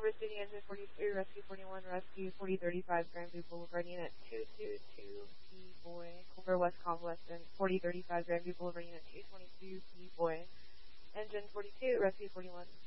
Culver City, Engine 42, Rescue 41, Rescue 4035, Grandview Boulevard, Unit 222, P-Boy, Culver West Convalescent, 4035, Grandview Boulevard, Unit 222, P-Boy, Engine 42, Rescue 41.